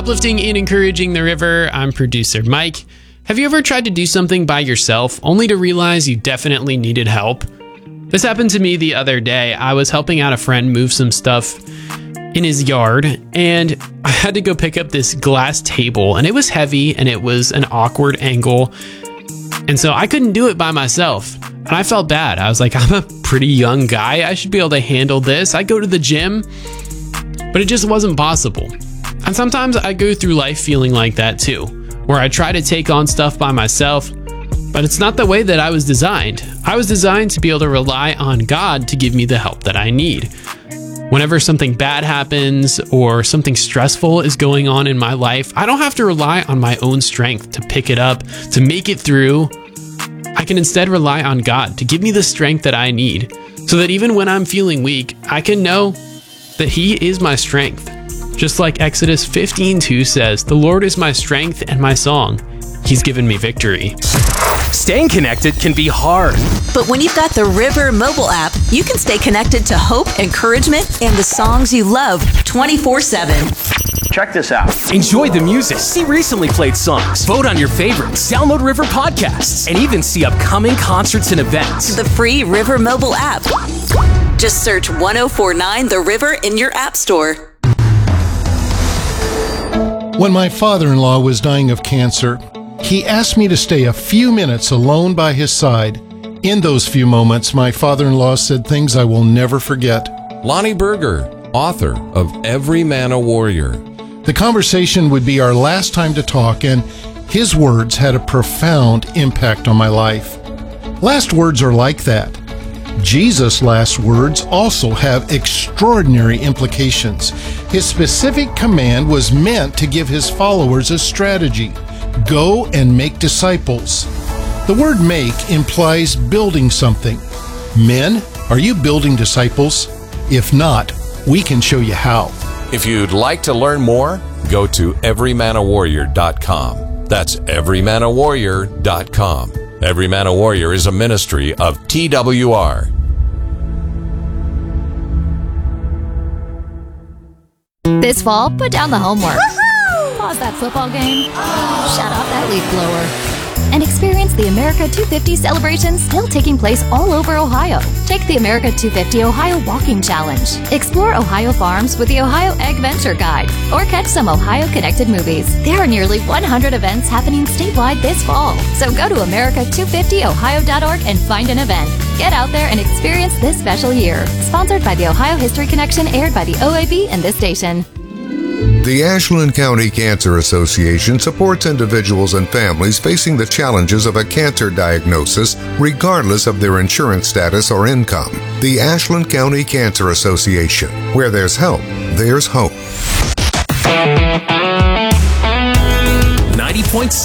Uplifting and encouraging the river, I'm producer Mike. Have you ever tried to do something by yourself only to realize you definitely needed help? This happened to me the other day. I was helping out a friend move some stuff in his yard, and I had to go pick up this glass table, and it was heavy and it was an awkward angle. And so I couldn't do it by myself. And I felt bad. I was like, I'm a pretty young guy. I should be able to handle this. I go to the gym, but it just wasn't possible. And sometimes I go through life feeling like that too, where I try to take on stuff by myself, but it's not the way that I was designed. I was designed to be able to rely on God to give me the help that I need. Whenever something bad happens or something stressful is going on in my life, I don't have to rely on my own strength to pick it up, to make it through. I can instead rely on God to give me the strength that I need, so that even when I'm feeling weak, I can know that He is my strength. Just like Exodus 15:2 says, "The Lord is my strength and my song. He's given me victory." Staying connected can be hard. But when you've got the River mobile app, you can stay connected to hope, encouragement, and the songs you love 24/7. Check this out. Enjoy the music, see recently played songs, vote on your favorites, download River podcasts, and even see upcoming concerts and events. The free River mobile app. Just search 1049 The River in your app store. When my father-in-law was dying of cancer, he asked me to stay a few minutes alone by his side. In those few moments, my father-in-law said things I will never forget. Lonnie Berger, author of Every Man a Warrior. The conversation would be our last time to talk, and his words had a profound impact on my life. Last words are like that. Jesus' last words also have extraordinary implications. His specific command was meant to give his followers a strategy: go and make disciples. The word make implies building something. Men, are you building disciples? If not, we can show you how. If you'd like to learn more, go to everymanawarrior.com. That's everymanawarrior.com. Every Man a Warrior is a ministry of TWR. This fall, put down the homework. Pause that football game. Shut off that leaf blower. And experience the America 250 celebration still taking place all over Ohio. Take the America 250 Ohio Walking Challenge. Explore Ohio farms with the Ohio Egg Venture Guide, or catch some Ohio-connected movies. There are nearly 100 events happening statewide this fall. So go to america250ohio.org and find an event. Get out there and experience this special year. Sponsored by the Ohio History Connection, aired by the OAB and this station. The Ashland County Cancer Association supports individuals and families facing the challenges of a cancer diagnosis, regardless of their insurance status or income. The Ashland County Cancer Association. Where there's help, there's hope. 90.7